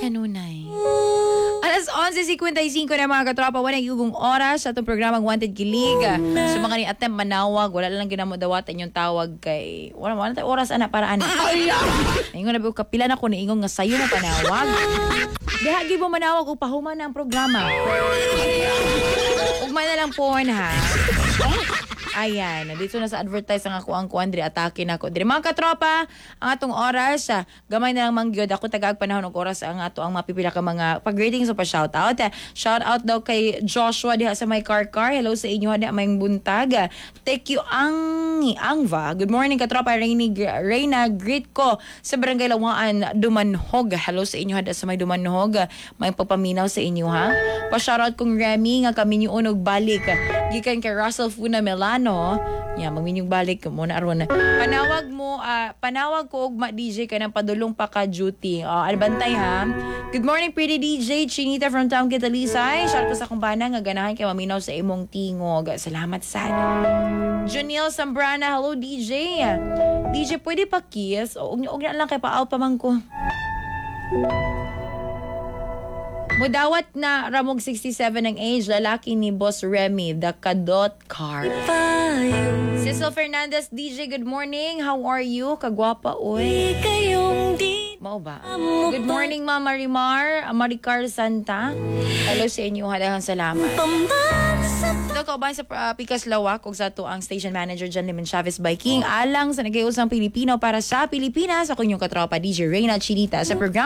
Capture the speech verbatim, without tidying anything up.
kanunay. Alas eleven fifty-five na mga katropa, wala yung oras sa itong programang Wanted Kilig. So mga ni attempt manawag, wala lang ginamudawatan yung tawag kay... Wala wala tayo oras ana para ana. Ingon na ba kapila na ko ni ingon nga sayo mo panawag. Dihagi mo manawag o pahuman na ang programa. Ugma na lang po ha. Ayan, dito na sa advertise ang ako ang kuandri atake na ako. Dire mga katropa, ang atong oras, ah, gamay na lang mangyod ako tagag panahon og oras ang ato ang mapipila ka mga pag-greetings o pa shout out. Eh, shout out daw kay Joshua diha sa my car car. Hello sa inyo diha may buntag. Thank you ang Angva. Good morning katropa, Rainy Reyna greet ko sa Barangay Lawaan Dumanhog. Hello sa inyo diha sa may Dumanhog. May pagpaminaw sa inyo ha. Pa shout out kong Remy nga kami niyo unog balik. Gikan kay Russell Funa Melano. Yeah, magminyong balik mo na aron. Panawag mo, uh, panawag ko ugma D J ka ng padulong pa ka duty. Uh, albantay ha. Good morning pretty D J Chinita from Town Kitalisay. Shout ko sa kumbana nga ganahan kay maminaw sa imong tingog. Salamat sad. Juniel Sambrana, hello D J. D J pwede pa kiss o ug na lang kay pa-out pa man ko. Mudawat na ramog sixty-seven ang age, lalaki ni Boss Remy, the Kadot Car. Cecil Fernandez, D J, good morning. How are you? Kagwapa, oy. Mao ba? Good morning, Mama Rimar, Maricar Santa. Hello sa inyo, halagang salamat. Ito ka ba sa uh, Pikas Lawak kung sa to ang station manager John Limon Chavez Biking alang sa nagayusang Pilipino para sa Pilipinas. Ako yung katropa D J Reyna Chinita sa program